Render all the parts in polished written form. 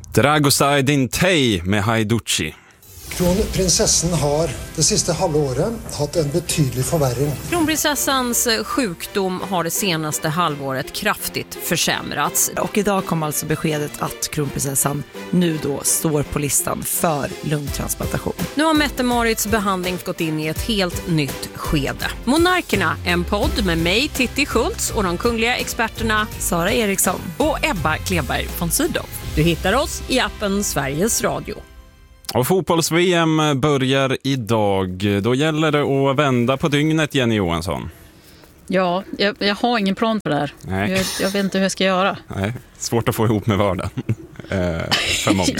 Dragosai Dintei med Haiduchi. Kronprinsessan har det sista halvåret haft en betydlig förvärring. Kronprinsessans sjukdom har det senaste halvåret kraftigt försämrats. Och idag kom alltså beskedet att kronprinsessan nu då står på listan för lungtransplantation. Nu har Mette-Marits behandling gått in i ett helt nytt skede. Monarkerna, en podd med mig, Titti Schultz, och de kungliga experterna Sara Eriksson och Ebba Kleberg von Sydow. Du hittar oss i appen Sveriges Radio. Och fotbolls-VM börjar idag. Då gäller det att vända på dygnet, Jenny Johansson. Ja, jag har ingen plan för det här. Nej. Jag vet inte hur jag ska göra. Nej, svårt att få ihop med vardagen för många.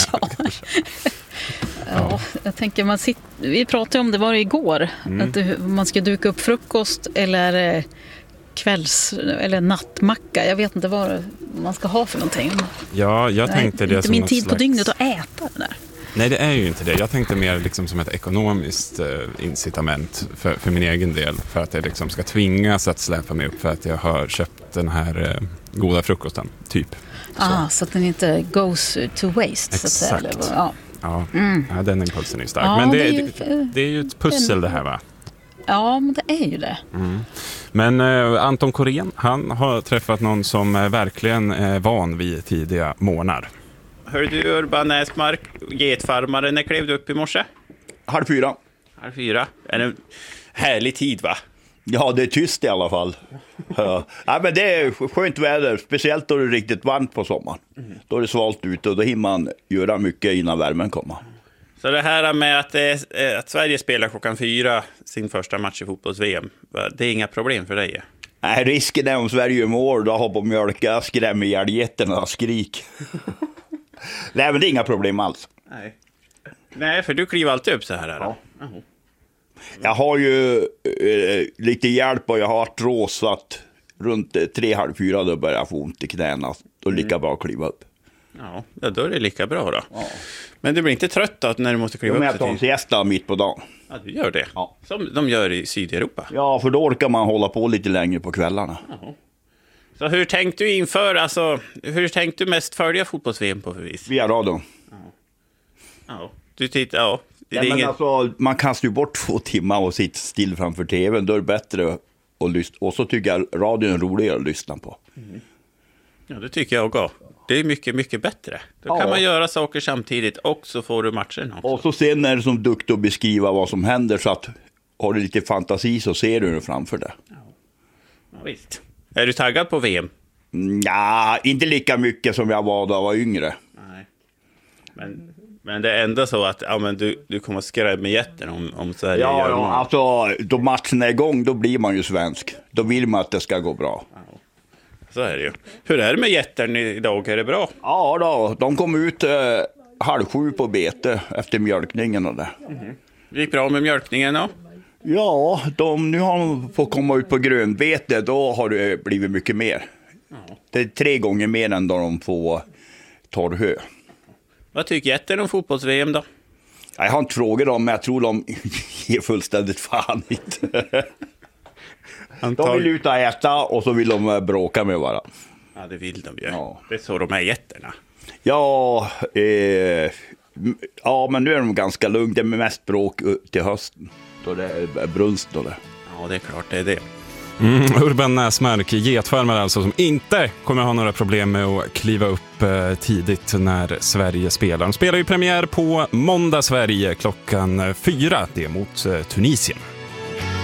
Ja, jag tänker vi pratade om det var igår. Att man ska duka upp frukost eller kvälls- eller nattmacka. Jag vet inte vad man ska ha för någonting. Ja, jag tänkte det inte som min något tid på slags... dygnet att äta det där. Nej, det är ju inte det. Jag tänkte mer liksom som ett ekonomiskt incitament för min egen del. För att jag liksom ska tvingas att släppa mig upp för att jag har köpt den här goda frukosten, typ. Så att den inte goes to waste. Exakt. Så att säga. Ja. Ja, den impulsen är stark. Ja, men det är ju ett pussel det här, va? Ja, men det är ju det. Men Anton Korén, han har träffat någon som verkligen är van vid tidiga morgnar. Hör du, Urban Näsmark, getfarmare, när klev du upp i morse? 3:30. 3:30. Är det en härlig tid, va? Ja, det är tyst i alla fall. Ja, men det är skönt väder, speciellt då det är riktigt varmt på sommaren. Då är det svalt ute och då hinner man göra mycket innan värmen kommer. Så det här med att Sverige spelar 4:00 sin första match i fotbolls-VM, det är inga problem för dig? Nej, risken är om Sverige gör mål, då hoppar mjölka, skrämmer hjälgetterna och skrik. Nej, men det är inga problem alls. Nej, för du kliver alltid upp så här. Ja. Jag har ju lite hjälp och jag har artros, så att runt 3:30 då börjar jag få ont i knäna. Då är det lika bra att kliva upp. Ja, då är det lika bra då. Ja. Men du blir inte trött då när du måste kliva upp? Jag tar en siesta mitt på dagen. Ja, du gör det? Ja. Som de gör i Sydeuropa? Ja, för då orkar man hålla på lite längre på kvällarna. Ja. Så hur tänkte du hur tänkte du mest följa fotbolls-VM på förvis? Via radion. Ja. Du tittar, ja. Men alltså, man kastar ju bort 2 timmar och sitter still framför tvn. Då är det bättre att lyssna. Och så tycker jag radion är roligare att lyssna på. Ja, det tycker jag också. Det är mycket, mycket bättre. Då kan man göra saker samtidigt och så får du matchen också. Och så sen är det som duktig att beskriva vad som händer, så att har du lite fantasi så ser du det framför dig. Ja, visst. Är du taggad på VM? Ja, inte lika mycket som jag var då jag var yngre. Nej. Men det är ändå så att du kommer att skrämma jätten om Sverige gör mål. Ja, alltså då matchen är igång, då blir man ju svensk. Då vill man att det ska gå bra. Ja. Så är det ju. Hur är det med jätten idag? Är det bra? Ja då, de kom ut 6:30 på bete efter mjölkningen och det. Det gick bra med mjölkningen då? Ja, nu har de fått komma ut på grönbete, då har det blivit mycket mer. Ja. Det är 3 gånger mer än då de får torrhö. Vad tycker jätten om fotbolls-VM då? Jag har inte frågat dem, men jag tror de ger fullständigt fan hit. De vill ut och äta och så vill de bråka med varandra. Ja, det vill de ju. Ja. Det är så de är jätterna. Ja, men nu är de ganska lugna. Det är mest bråk till hösten. Då det är brunst och det. Ja, det är klart det är det. Urban Näsmark, getfarmare alltså, som inte kommer ha några problem med att kliva upp tidigt när Sverige spelar. De spelar ju premiär på måndag Sverige 4:00. Det är mot Tunisien.